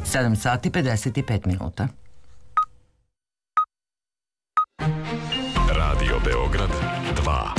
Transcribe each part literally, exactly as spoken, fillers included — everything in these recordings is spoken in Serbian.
sedam sati pedeset pet minuta. Radio Beograd dva.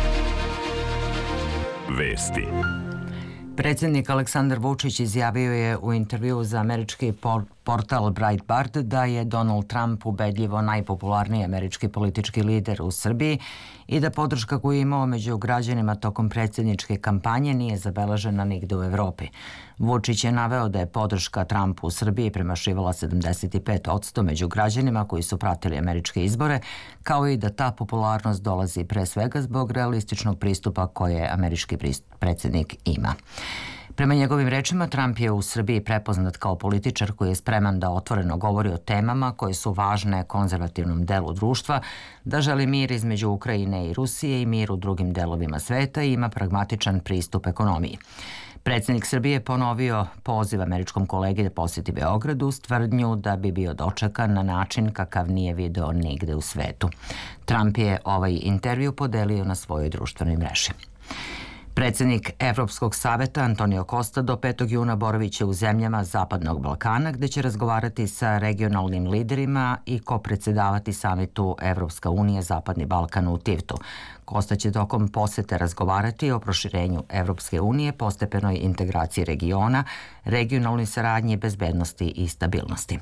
Vesti. Predsjednik Aleksandar Vučić izjavio je u intervjuu za američki portal Breitbart da je Donald Trump ubedljivo najpopularniji američki politički lider u Srbiji i da podrška koju je imao među građanima tokom predsjedničke kampanje nije zabeležena nigde u Evropi. Vučić je naveo da je podrška Trumpu u Srbiji premašivala sedamdeset pet posto među građanima koji su pratili američke izbore, kao i da ta popularnost dolazi pre svega zbog realističnog pristupa koje američki predsjednik ima. Prema njegovim rečima, Trump je u Srbiji prepoznat kao političar koji je spreman da otvoreno govori o temama koje su važne konzervativnom delu društva, da želi mir između Ukrajine i Rusije i mir u drugim delovima sveta i ima pragmatičan pristup ekonomiji. Predsjednik Srbije je ponovio poziv američkom kolegi da posjeti Beograd uz tvrdnju da bi bio dočekan na način kakav nije video nigde u svetu. Trump je ovaj intervju podelio na svojoj društvenoj mreži. Predsjednik Evropskog saveta Antonio Costa do petog juna boraviće u zemljama Zapadnog Balkana, gde će razgovarati sa regionalnim liderima i kopredsedavati samitu Evropska unija Zapadni Balkan u Tivtu. Costa će tokom posete razgovarati o proširenju Evropske unije, postepenoj integraciji regiona, regionalnoj saradnji, bezbednosti i stabilnosti.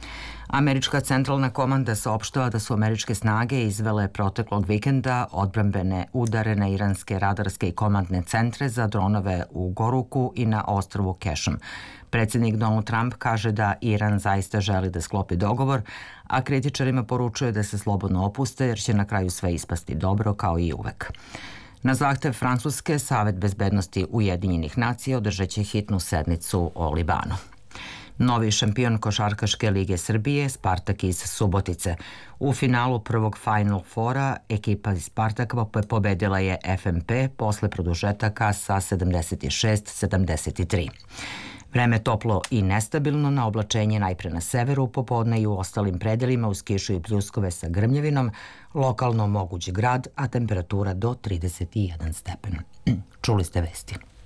Američka centralna komanda saopštava da su američke snage izvele proteklog vikenda odbrambene udare na iranske radarske i komandne centre za dronove u Goruku i na ostrvu Kešem. Predsjednik Donald Trump kaže da Iran zaista želi da sklopi dogovor, a kritičarima poručuje da se slobodno opuste jer će na kraju sve ispasti dobro kao i uvek. Na zahtev Francuske, Savet bezbednosti Ujedinjenih nacija održat će hitnu sednicu o Libanu. Novi šampion košarkaške lige Srbije, Spartak iz Subotice. U finalu prvog Final Fora ekipa iz Spartaka pobedila je F M P posle produžetaka sa sedamdeset šest sedamdeset tri. Vreme toplo i nestabilno, na oblačenje najpre na severu, popodne i u ostalim predelima uz kišu i pljuskove sa grmljavinom, lokalno moguć grad, a temperatura do trideset jedan stepen. Čuli ste vesti.